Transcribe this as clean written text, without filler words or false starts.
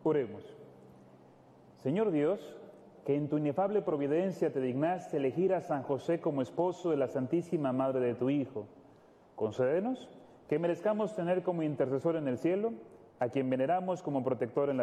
Oremos. Señor Dios, que en tu inefable providencia te dignaste elegir a San José como esposo de la Santísima Madre de tu Hijo, concédenos que merezcamos tener como intercesor en el cielo a quien veneramos como protector en la